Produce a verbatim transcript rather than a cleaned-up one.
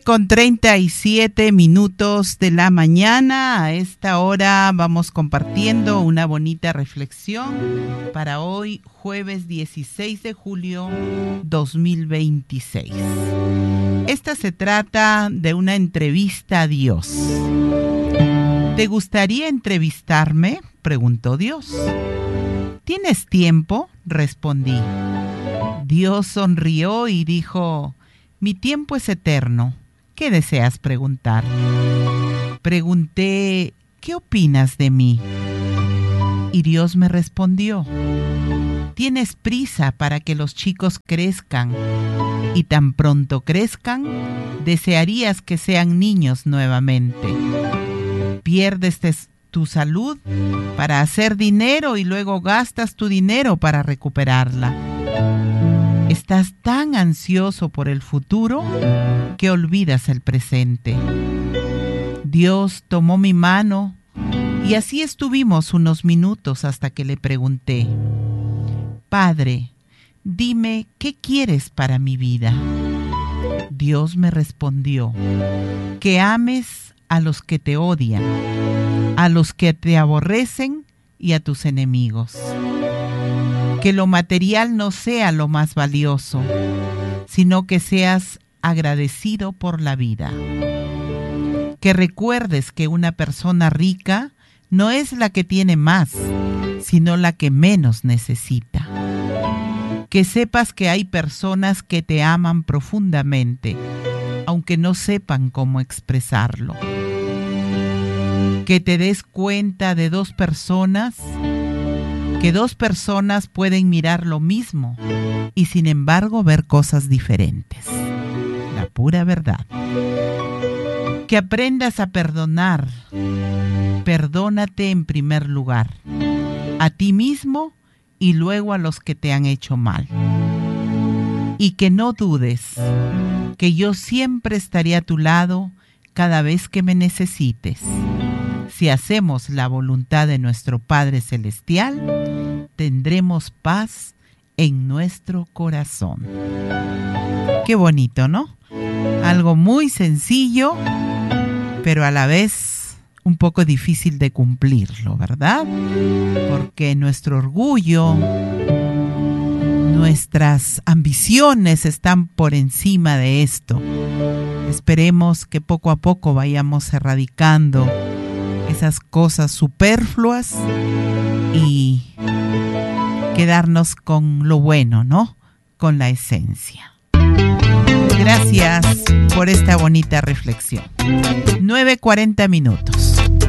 Con treinta y siete minutos de la mañana, a esta hora vamos compartiendo una bonita reflexión para hoy, jueves dieciséis de julio dos mil veintiséis. Esta se trata de una entrevista a Dios. ¿Te gustaría entrevistarme?, preguntó Dios. ¿Tienes tiempo?, respondí. Dios sonrió y dijo: mi tiempo es eterno. ¿Qué deseas preguntar? Pregunté: ¿qué opinas de mí? Y Dios me respondió: tienes prisa para que los chicos crezcan, y tan pronto crezcan, desearías que sean niños nuevamente. Pierdes tu salud para hacer dinero y luego gastas tu dinero para recuperarla. Estás tan ansioso por el futuro que olvidas el presente. Dios tomó mi mano y así estuvimos unos minutos hasta que le pregunté: Padre, dime, ¿qué quieres para mi vida? Dios me respondió: que ames a los que te odian, a los que te aborrecen y a tus enemigos. Que lo material no sea lo más valioso, sino que seas agradecido por la vida. Que recuerdes que una persona rica no es la que tiene más, sino la que menos necesita. Que sepas que hay personas que te aman profundamente, aunque no sepan cómo expresarlo. Que te des cuenta de dos personas que dos personas pueden mirar lo mismo y sin embargo ver cosas diferentes. La pura verdad. Que aprendas a perdonar. Perdónate en primer lugar, a ti mismo y luego a los que te han hecho mal. Y que no dudes que yo siempre estaré a tu lado cada vez que me necesites. Si hacemos la voluntad de nuestro Padre Celestial, tendremos paz en nuestro corazón. Qué bonito, ¿no? Algo muy sencillo, pero a la vez un poco difícil de cumplirlo, ¿verdad? Porque nuestro orgullo, nuestras ambiciones están por encima de esto. Esperemos que poco a poco vayamos erradicando esas cosas superfluas y quedarnos con lo bueno, ¿no? Con la esencia. Gracias por esta bonita reflexión. nueve cuarenta minutos.